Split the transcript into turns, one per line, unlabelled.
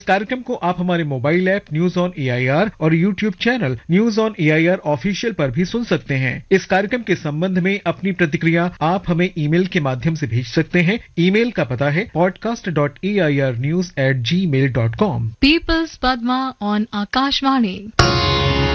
इस कार्यक्रम को आप हमारे mobile app news on AIR और YouTube channel news on AIR official पर भी सुन सकते हैं। इस कार्यक्रम के संबंध में अपनी प्रतिक्रिया आप हमें ईमेल के माध्यम से भेज सकते हैं। ईमेल का पता है podcast.airnews@gmail.com।
People's Padma on Akashvani।